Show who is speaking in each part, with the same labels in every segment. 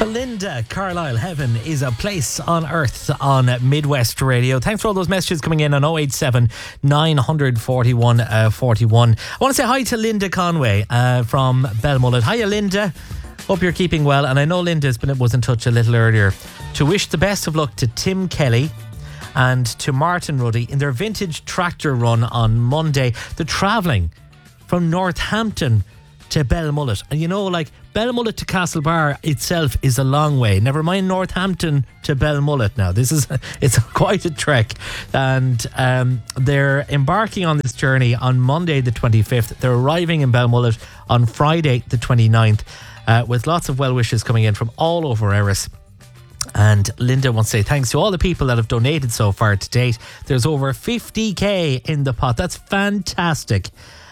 Speaker 1: Belinda Carlisle, Heaven is a Place on Earth on Midwest Radio. Thanks for all those messages coming in on 087 941 41. I want to say hi to Linda Conway from Belmullet. Hiya, Linda. Hope you're keeping well. And I know Linda was in touch a little earlier to wish the best of luck to Tim Kelly and to Martin Ruddy in their vintage tractor run on Monday. They're travelling from Northampton to Belmullet. And you know, like, Belmullet to Castlebar itself is a long way. Never mind Northampton to Belmullet now. It's quite a trek. And they're embarking on this journey on Monday the 25th. They're arriving in Belmullet on Friday the 29th with lots of well wishes coming in from all over Erris. And Linda wants to say thanks to all the people that have donated so far to date. There's over 50k in the pot. That's fantastic.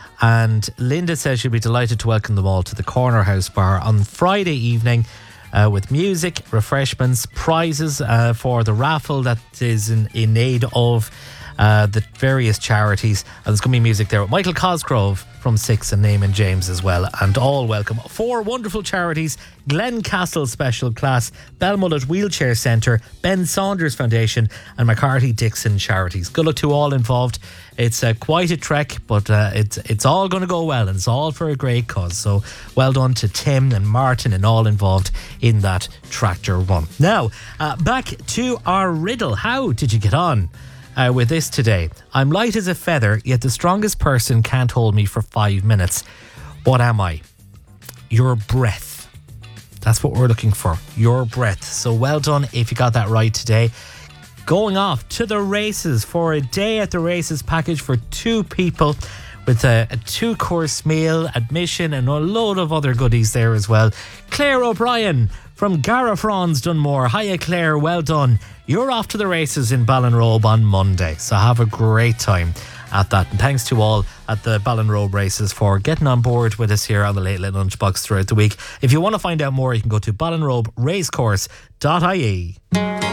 Speaker 1: And Linda says she'll be delighted to welcome them all to the Corner House Bar on Friday evening with music, refreshments, prizes for the raffle that is in aid of the various charities. And there's going to be music there with Michael Cosgrove from 6 and Naaman James as well. And all welcome. 4 wonderful charities: Glencastle Special Class, Belmullet Wheelchair Centre, Ben Saunders Foundation and McCarthy Dixon Charities. Good luck to all involved. It's quite a trek, but it's all going to go well, and it's all for a great cause. So well done to Tim and Martin and all involved in that tractor run. Now, back to our riddle. How did you get on with this today? I'm light as a feather, yet the strongest person can't hold me for 5 minutes. What am I? Your breath. That's what we're looking for. Your breath. So well done if you got that right today. Going off to the races for a day at the races package for 2 people with a 2-course meal, admission and a load of other goodies there as well. Claire O'Brien from Garafrons Dunmore. Hiya Claire, well done. You're off to the races in Ballinrobe on Monday, so have a great time at that. And thanks to all at the Ballinrobe races for getting on board with us here on the Late Late Lunchbox throughout the week. If you want to find out more, you can go to ballinroberacecourse.ie.